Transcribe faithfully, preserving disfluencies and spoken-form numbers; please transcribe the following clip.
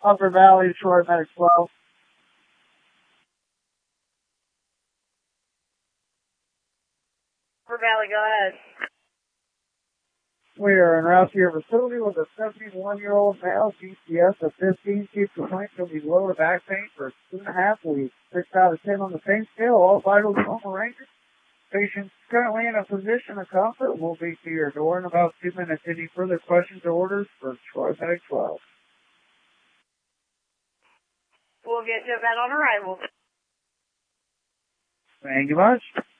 Upper Valley, Detroit Medic twelve. Upper Valley, go ahead. We are en route to your facility with a seventy-one-year-old male, G C S of fifteen, chief complaint of the lower back pain for two and a half weeks. six out of ten on the pain scale, all vitals normal ranges. Patient currently in a position of comfort will be to your door in about two minutes. Any further questions or orders for Detroit Medic twelve? We'll get to that on arrival. Thank you much.